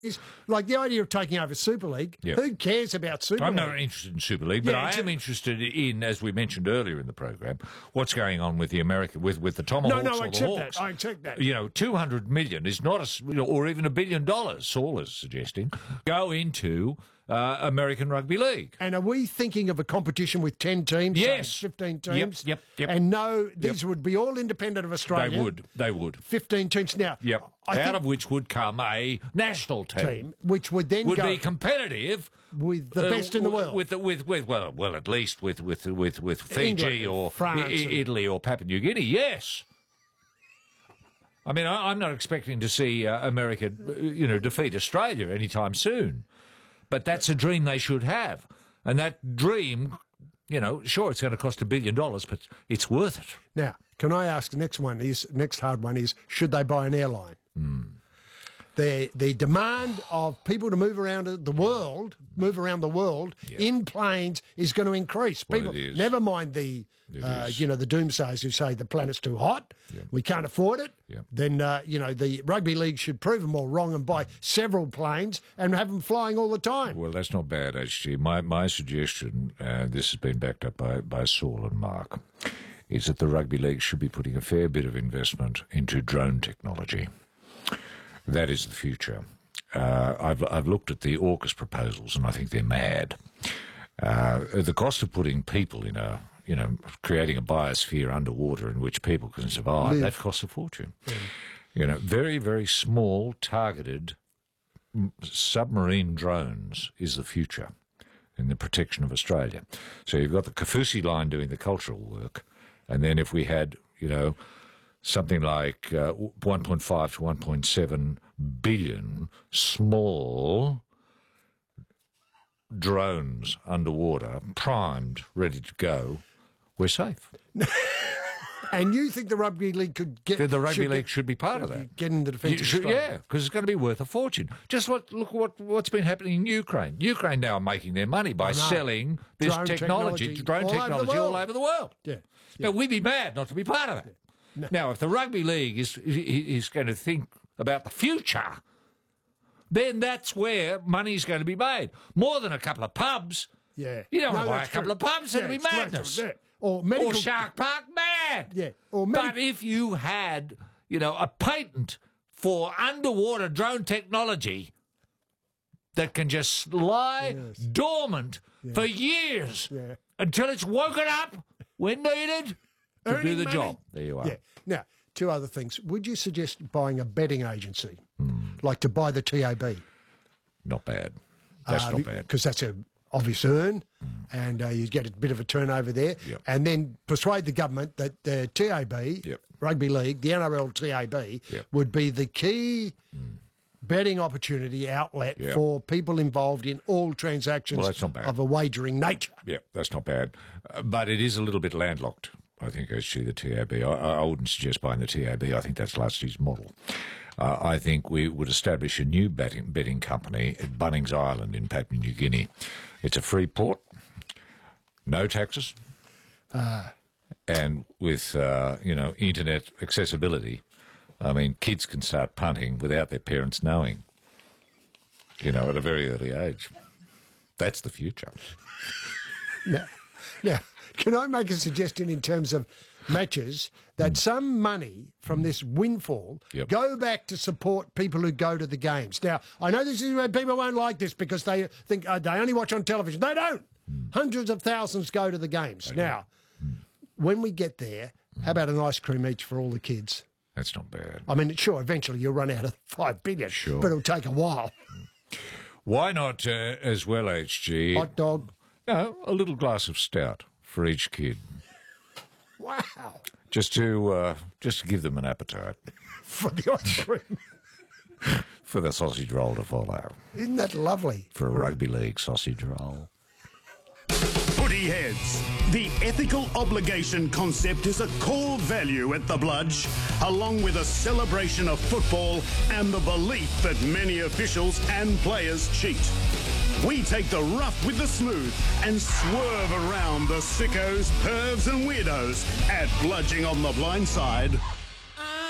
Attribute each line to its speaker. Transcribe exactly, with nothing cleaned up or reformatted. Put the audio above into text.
Speaker 1: is like the idea of taking over Super League.
Speaker 2: Yep.
Speaker 1: Who cares about Super
Speaker 2: I'm
Speaker 1: League?
Speaker 2: not interested in Super League, but
Speaker 1: Yeah,
Speaker 2: I
Speaker 1: it's
Speaker 2: am
Speaker 1: a-
Speaker 2: interested in, as we mentioned earlier in the program, what's going on with the American, with, with the Tomahawks
Speaker 1: No, no, I
Speaker 2: or the
Speaker 1: accept
Speaker 2: Hawks.
Speaker 1: that. I accept that.
Speaker 2: You know, two hundred million is not a, s- or even a billion dollars, Saul is suggesting, go into uh, American Rugby League.
Speaker 1: And are we thinking of a competition with ten teams? say
Speaker 2: Yes.
Speaker 1: fifteen
Speaker 2: Yep,
Speaker 1: teams?
Speaker 2: yep, yep.
Speaker 1: And no, these would be all independent of Australia.
Speaker 2: They would, they would.
Speaker 1: fifteen teams. Now,
Speaker 2: Yep.
Speaker 1: I
Speaker 2: Out
Speaker 1: think
Speaker 2: of which would come a national team.
Speaker 1: team, which would then
Speaker 2: Would
Speaker 1: go
Speaker 2: be competitive
Speaker 1: with the best in the world.
Speaker 2: With, with, with, well, well, at least with, with, with, with Fiji
Speaker 1: England,
Speaker 2: or
Speaker 1: France
Speaker 2: I-
Speaker 1: and-
Speaker 2: Italy or Papua New Guinea. Yes. I mean, I, I'm not expecting to see uh, America, uh, you know, defeat Australia anytime soon, but that's a dream they should have, and that dream, you know, sure, it's going to cost a billion dollars, but it's worth it.
Speaker 1: Now, can I ask the next one? Is next hard one is should they buy an airline?
Speaker 2: Hmm.
Speaker 1: The the demand of people to move around the world, move around the world in planes is going to increase.
Speaker 2: Well,
Speaker 1: People,
Speaker 2: it is.
Speaker 1: never mind the uh,
Speaker 2: is.
Speaker 1: you know the doomsayers who say the planet's too hot, we can't afford it.
Speaker 2: Yeah.
Speaker 1: Then uh, you know the rugby league should prove them all wrong and buy several planes and have them flying all the time.
Speaker 2: Well, that's not bad, H G. My my suggestion, and this has been backed up by, by Saul and Mark, is that the rugby league should be putting a fair bit of investment into drone technology. That is the future. Uh, I've I've looked at the AUKUS proposals, and I think they're mad. Uh, the cost of putting people in a, you know, creating a biosphere underwater in which people can survive,
Speaker 1: Live.
Speaker 2: that costs a fortune. You know, very, very small, targeted m- submarine drones is the future in the protection of Australia. So you've got the Kafusi line doing the cultural work, and then if we had, you know, something like uh, one point five to one point seven billion small drones underwater, primed, ready to go, we're safe.
Speaker 1: And you think the rugby league could get
Speaker 2: The rugby
Speaker 1: should
Speaker 2: league
Speaker 1: get,
Speaker 2: should be part of that.
Speaker 1: get in the defence?
Speaker 2: You
Speaker 1: of
Speaker 2: should-
Speaker 1: Australia?
Speaker 2: yeah, because it's going to be worth a fortune. Just what look what what's been happening in Ukraine. Ukraine now are making their money by
Speaker 1: know.
Speaker 2: selling this
Speaker 1: Drone
Speaker 2: technology,
Speaker 1: technology
Speaker 2: drone
Speaker 1: all over the
Speaker 2: technology all
Speaker 1: world.
Speaker 2: over the world.
Speaker 1: Yeah.
Speaker 2: Now we'd be mad not to be part of it. Now, if the rugby league is is going to think about the future, then that's where money's going to be made. More than a couple of pubs.
Speaker 1: Yeah.
Speaker 2: You don't
Speaker 1: No,
Speaker 2: want to buy a
Speaker 1: that's
Speaker 2: couple
Speaker 1: true.
Speaker 2: of pubs.
Speaker 1: Yeah,
Speaker 2: It'd be
Speaker 1: it's great.
Speaker 2: madness.
Speaker 1: Yeah. Or medical.
Speaker 2: Or Shark Park, mad.
Speaker 1: Yeah. Or medi-
Speaker 2: But if you had, you know, a patent for underwater drone technology that can just lie
Speaker 1: Yes.
Speaker 2: dormant for years
Speaker 1: Yeah.
Speaker 2: until it's woken up when needed to do
Speaker 1: Earning
Speaker 2: the
Speaker 1: money.
Speaker 2: job. There you are.
Speaker 1: Yeah. Now, two other things. Would you suggest buying a betting agency,
Speaker 2: Hmm.
Speaker 1: like to buy the T A B?
Speaker 2: Not bad. That's not bad.
Speaker 1: Because that's a obvious earn, and uh, you get a bit of a turnover there.
Speaker 2: Yep.
Speaker 1: And then persuade the government that the T A B,
Speaker 2: Yep.
Speaker 1: Rugby League, the N R L T A B,
Speaker 2: Yep.
Speaker 1: would be the key betting opportunity outlet
Speaker 2: Yep.
Speaker 1: for people involved in all transactions
Speaker 2: Well, that's not bad.
Speaker 1: of a wagering nature.
Speaker 2: Yeah, that's not bad. Uh, but it is a little bit landlocked, I think, as to the T A B. I, I wouldn't suggest buying the T A B. I think that's last year's model. Uh, I think we would establish a new betting, betting company at Bunnings Island in Papua New Guinea. It's a free port, no taxes, and with, uh, you know, internet accessibility. I mean, kids can start punting without their parents knowing, you know, at a very early age. That's the future.
Speaker 1: Now, now, can I make a suggestion in terms of matches that some money from this windfall
Speaker 2: Yep.
Speaker 1: go back to support people who go to the games? Now, I know this is where people won't like this because they think uh, they only watch on television. They don't. Hundreds of thousands go to the games. Now, when we get there, how about an ice cream each for all the kids?
Speaker 2: That's not bad.
Speaker 1: I mean, sure, eventually you'll run out of five billion,
Speaker 2: Sure.
Speaker 1: but it'll take a while.
Speaker 2: Why not, uh, as well, H G?
Speaker 1: Hot dog.
Speaker 2: No, a little glass of stout for each kid,
Speaker 1: Wow.
Speaker 2: just to uh, just to give them an appetite
Speaker 1: For the ice cream.
Speaker 2: for the sausage roll to follow.
Speaker 1: Isn't that lovely?
Speaker 2: For a rugby league sausage roll.
Speaker 3: Footy heads. The ethical obligation concept is a core value at the Bludge, along with a celebration of football and the belief that many officials and players cheat. We take the rough with the smooth and swerve around the sickos, pervs and weirdos at Bludging on the Blind Side.